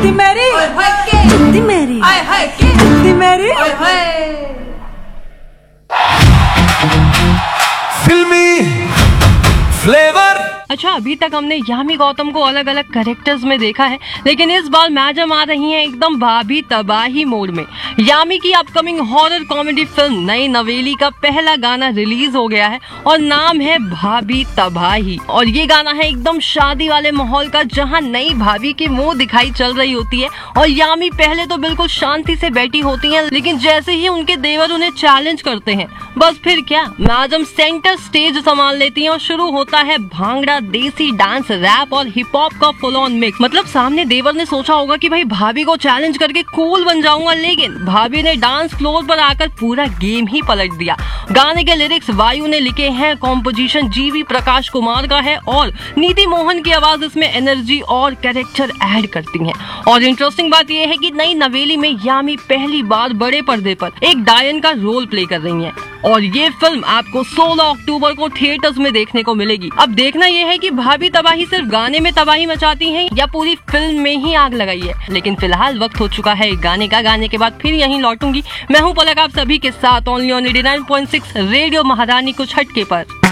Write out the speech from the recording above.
जुत्ती मेरी जुत्ती मेरी जुत्ती मेरी फिल्मी फ्लेवर। अच्छा, अभी तक हमने यामी गौतम को अलग अलग कैरेक्टर्स में देखा है, लेकिन इस बार मैडम आ रही हैं एकदम भाभी तबाही मोड में। यामी की अपकमिंग हॉरर कॉमेडी फिल्म नई नवेली का पहला गाना रिलीज हो गया है और नाम है भाभी तबाही। और ये गाना है एकदम शादी वाले माहौल का, जहां नई भाभी की मुंह दिखाई चल रही होती है और यामी पहले तो बिल्कुल शांति से बैठी होती हैं, लेकिन जैसे ही उनके देवर उन्हें चैलेंज करते हैं, बस फिर क्या, मैडम सेंटर स्टेज संभाल लेती हैं और शुरू होता है भांगड़ा, देसी डांस, रैप और हिप हॉप का फुल ऑन मिक्स। मतलब सामने देवर ने सोचा होगा कि भाई भाभी को चैलेंज करके कूल बन जाऊंगा, लेकिन भाभी ने डांस फ्लोर पर आकर पूरा गेम ही पलट दिया। गाने के लिरिक्स वायु ने लिखे हैं, कॉम्पोजिशन जीवी प्रकाश कुमार का है और नीति मोहन की आवाज इसमें एनर्जी और कैरेक्टर ऐड करती है। और इंटरेस्टिंग बात यह है कि नई नवेली में यामी पहली बार बड़े पर्दे पर एक डायन का रोल प्ले कर रही है और ये फिल्म आपको 16 अक्टूबर को थिएटर्स में देखने को मिलेगी। अब देखना यह है कि भाभी तबाही सिर्फ गाने में तबाही मचाती हैं या पूरी फिल्म में ही आग लगाई है। लेकिन फिलहाल वक्त हो चुका है गाने का, गाने के बाद फिर यहीं लौटूंगी। मैं हूं पलक आप सभी के साथ ओनली ऑन 89.6 रेडियो महारानी कुछ हटके पर।